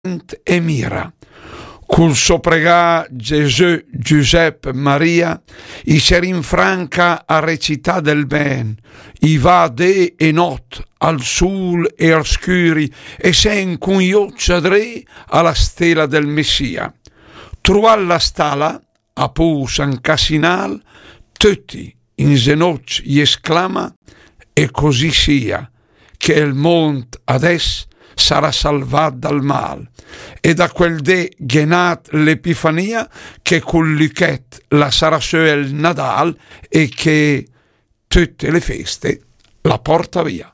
e mira. Cul sopregà Gesù, Giuseppe, Maria, i se rinfranca a recità del ben, i va de e not, al sul e al scuri, e sen cun ioccia dre alla stella del Messia. Trual la stala, a pu San Cassinal, tutti in zenocci gli esclama, e così sia, che il mont adesso sarà salvato dal mal. E da quel de genat l'Epifania, che col luchet la sarà su il Nadal, e che tutte le feste la porta via.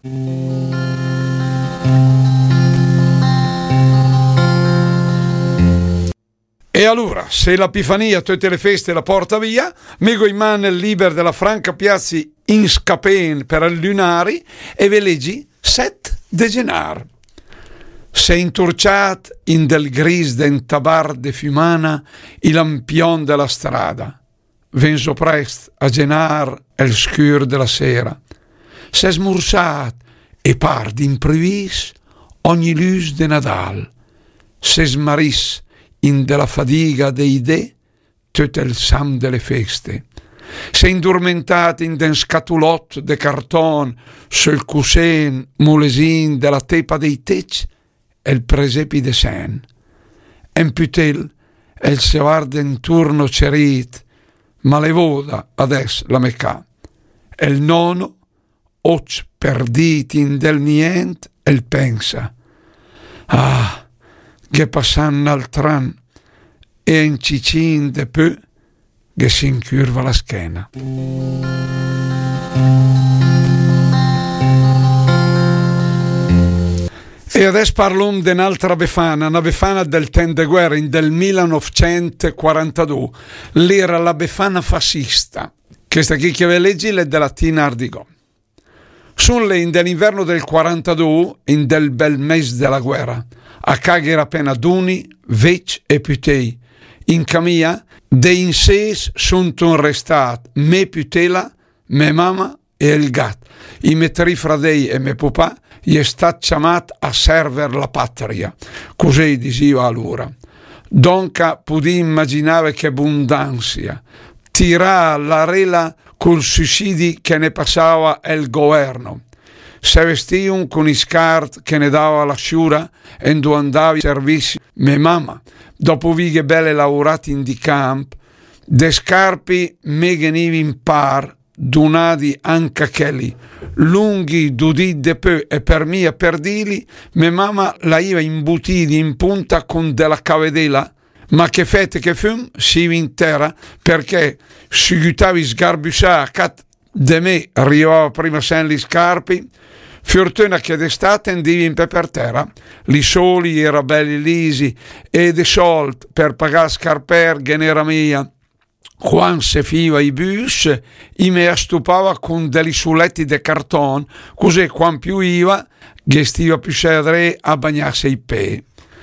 E allora, se l'Epifania tutte le feste la porta via, mego in mano il liber della Franca Piazzi in scapen per il lunari, e ve leggi 7 de genar. Se inturciat in del gris den tabar de fumana i lampion della strada, venso prest a genar el scur della sera. Se smursat e par d'imprevis ogni luz de Nadal. Se smaris in della fadiga dei de tutto il sam delle feste. Se indormentat in den scatulot de carton sul cusen mulesin della tepa dei tec, el presepi de sen. En putel el se guarda intorno cerit, ma le voda ades la mecca. El nono, oc perdit in del nient, el pensa. Ah, che passan al tran, e in cicin de peu, che si incurva la schiena. E adesso parlo di un'altra Befana, una Befana del tempo de guerra, del 1942. L'era la Befana fascista. Questa qui che ve leggi è della Tina Ardigò. Sono le dell'inverno del 42, in del bel mese della guerra. A caghere appena duni, vec e putei. In camia, dei inses sono restati me putela, me mamma e il gat. I me tre fradei e me papà gli è stato chiamato a server la patria, così diceva allora. Donca pudi immaginare che abbondanza, tirà la rela col sussidi che ne passava il governo. Se vestiun con i scart che ne dava la sciura e dove andavi servizi me mamma, dopo vighe belle lavorati in di camp, de scarpi me genivi in par, donati anche quelli, lunghi dudì de peu e per mia per dili, me mamma la iva imbutiti in punta con della cavedela, ma che fete che fum si intera perché si gutavi sgarbusà a cat de me arrivava prima sen li scarpi, fortuna che d'estate andivi in pe per terra, li soli era belli lisi e de sold per pagare scarper genera mia. Quando se fiva i bus, i me astupava con degli suletti de carton, così quando più iva, gestiva più sedre a bagnarsi i pe.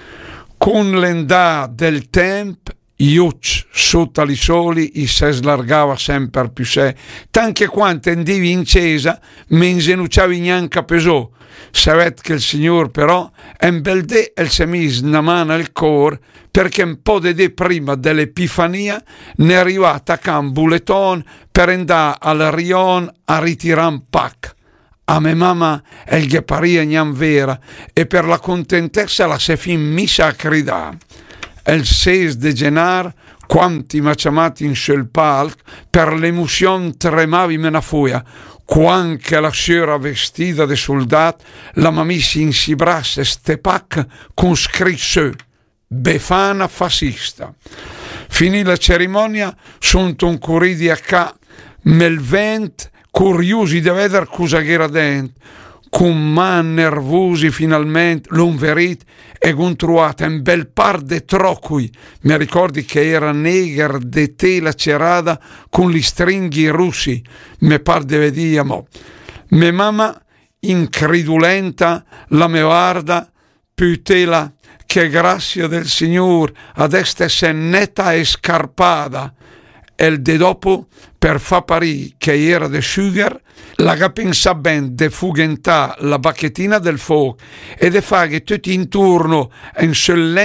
Con l'endà del tempo, iuc sotto li soli, i se slargava sempre più se, tanche quando andivi in cesa, me ingenucciavi neanche pesò. Savet che il Signor però, en bel de el se mis una mano al cor, perché un po' de prima dell'Epifania ne è arrivata a can buleton per andare al rion a ritirare un pack. A me mamma el che paria gnan vera e per la contentezza la se fin missa a cridà. El 6 de genar, quanti m'ha chiamati in sul palc, per l'emozione tremavi me na fuia. Quando che la sera vestita de soldat la mamissi in si brasse ste pack con scritto Befana fascista. Finì la cerimonia, sunt un corridi a ca, mel vent, curiosi di vedere cosa era dentro, con man nervosi finalmente, l'un verit, e un trovato un bel par de trocui, mi ricordi che era neger de tela cerada con gli stringhi russi, me par de vediamo. Me mamma, incredulenta, la me guarda, putela, che grazia del Signor, ad este se netta e scarpada, e il de dopo per fa parì che era de sugar, la che pensa ben de fugentà la bacchettina del fuoco e de fare tutti intorno in